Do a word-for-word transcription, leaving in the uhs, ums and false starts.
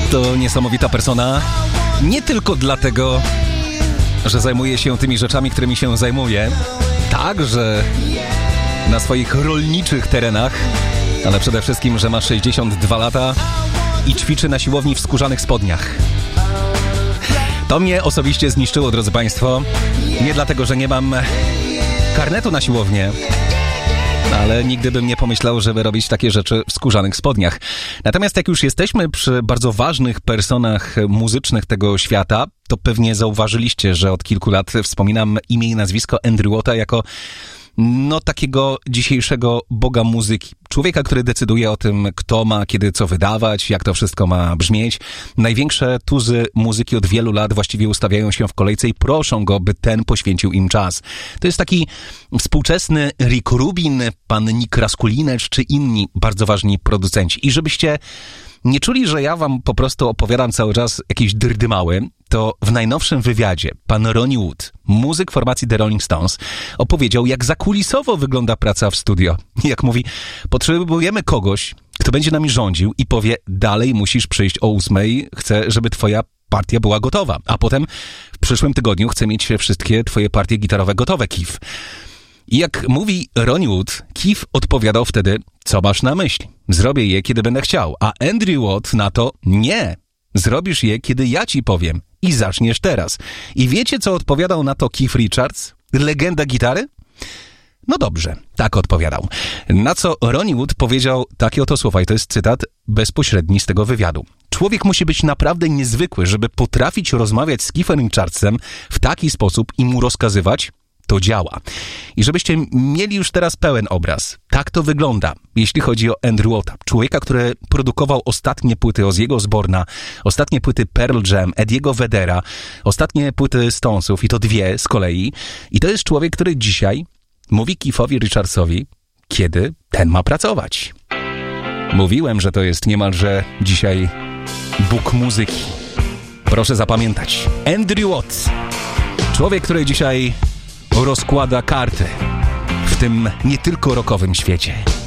To niesamowita persona. Nie tylko dlatego, że zajmuje się tymi rzeczami, którymi się zajmuje. Także na swoich rolniczych terenach, ale przede wszystkim, że ma sześćdziesiąt dwa lata i ćwiczy na siłowni w skórzanych spodniach. To mnie osobiście zniszczyło, drodzy Państwo. Nie dlatego, że nie mam karnetu na siłownię, ale nigdy bym nie pomyślał, żeby robić takie rzeczy w skórzanych spodniach. Natomiast jak już jesteśmy przy bardzo ważnych personach muzycznych tego świata, to pewnie zauważyliście, że od kilku lat wspominam imię i nazwisko Andrew Watta jako no takiego dzisiejszego boga muzyki. Człowieka, który decyduje o tym, kto ma kiedy co wydawać, jak to wszystko ma brzmieć. Największe tuzy muzyki od wielu lat właściwie ustawiają się w kolejce i proszą go, by ten poświęcił im czas. To jest taki współczesny Rick Rubin, pan Nick Raskulinecz czy inni bardzo ważni producenci. I żebyście nie czuli, że ja wam po prostu opowiadam cały czas jakieś dyrdymały, to w najnowszym wywiadzie pan Ronnie Wood, muzyk formacji The Rolling Stones, opowiedział, jak zakulisowo wygląda praca w studio. Jak mówi, potrzebujemy kogoś, kto będzie nami rządził i powie, dalej musisz przyjść o ósmej, chcę, żeby twoja partia była gotowa, a potem w przyszłym tygodniu chcę mieć wszystkie twoje partie gitarowe gotowe, Keith. I jak mówi Ronnie Wood, Keith odpowiadał wtedy, co masz na myśli? Zrobię je, kiedy będę chciał. A Andrew Watt na to, nie. Zrobisz je, kiedy ja ci powiem. I zaczniesz teraz. I wiecie, co odpowiadał na to Keith Richards? Legenda gitary? No dobrze, tak odpowiadał. Na co Ronnie Wood powiedział takie oto słowa, i to jest cytat bezpośredni z tego wywiadu. Człowiek musi być naprawdę niezwykły, żeby potrafić rozmawiać z Keithem Richardsem w taki sposób i mu rozkazywać, to działa. I żebyście mieli już teraz pełen obraz. Tak to wygląda, jeśli chodzi o Andrew Watta. Człowieka, który produkował ostatnie płyty Ozzy'ego Osbourne'a, ostatnie płyty Pearl Jam, Eddie'ego Vedera, ostatnie płyty Stonesów i to dwie z kolei. I to jest człowiek, który dzisiaj mówi Keithowi Richardsowi, kiedy ten ma pracować. Mówiłem, że to jest niemalże dzisiaj Bóg muzyki. Proszę zapamiętać. Andrew Watt. Człowiek, który dzisiaj rozkłada karty w tym nie tylko rockowym świecie.